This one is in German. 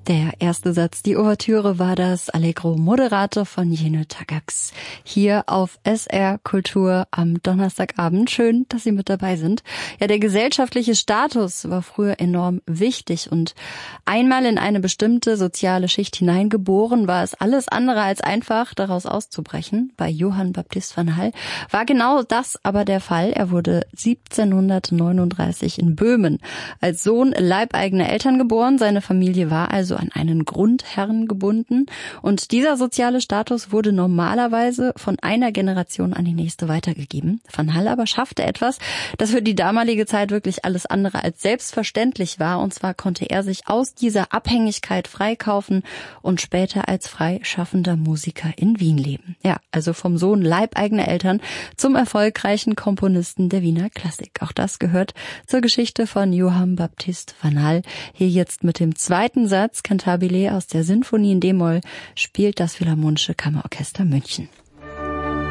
Der erste Satz, die Ouvertüre, war das Allegro Moderato von Jenő Tagax. Hier auf SR Kultur am Donnerstagabend. Schön, dass Sie mit dabei sind. Ja, der gesellschaftliche Status war früher enorm wichtig und einmal in eine bestimmte soziale Schicht hineingeboren, war es alles andere als einfach, daraus auszubrechen. Bei Johann Baptist van Hall war genau das aber der Fall. Er wurde 1739 in Böhmen als Sohn leibeigener Eltern geboren. Seine Familie war also an einen Grundherrn gebunden und dieser soziale Status wurde normalerweise von einer Generation an die nächste weitergegeben. Van Hall aber schaffte etwas, das für die damalige Zeit wirklich alles andere als selbstverständlich war, und zwar konnte er sich aus dieser Abhängigkeit freikaufen und später als freischaffender Musiker in Wien leben. Ja, also vom Sohn leibeigener Eltern zum erfolgreichen Komponisten der Wiener Klassik. Auch das gehört zur Geschichte von Johann Baptist van Hall. Hier jetzt mit dem zweiten Satz, Cantabile aus der Sinfonie in D-Moll, spielt das Philharmonische Kammerorchester München.